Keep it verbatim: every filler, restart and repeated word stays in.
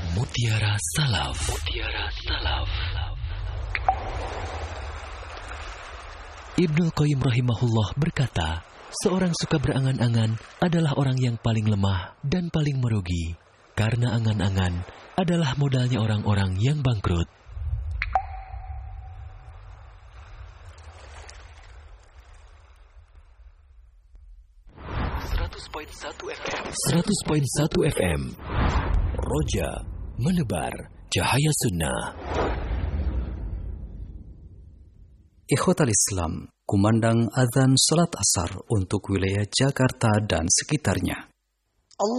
Mutiara Salaf. Mutiara Salaf. Ibnu Qayyim rahimahullah berkata, seorang suka berangan-angan adalah orang yang paling lemah dan paling merugi, karena angan-angan adalah modalnya orang-orang yang bangkrut. seratus koma satu F M Roja menebar cahaya sunnah. Ikhwatal Islam, kumandang azan salat asar untuk wilayah Jakarta dan sekitarnya.